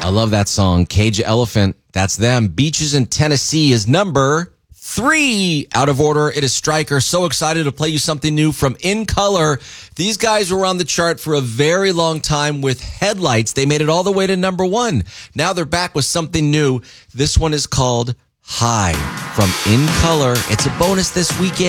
I love that song. Cage Elephant, that's them. Beaches in Tennessee is number 3. Out of order, it is Stryker. So excited to play you something new from In Color. These guys were on the chart for a very long time with Headlights. They made it all the way to number 1. Now they're back with something new. This one is called High from In Color. It's a bonus this weekend.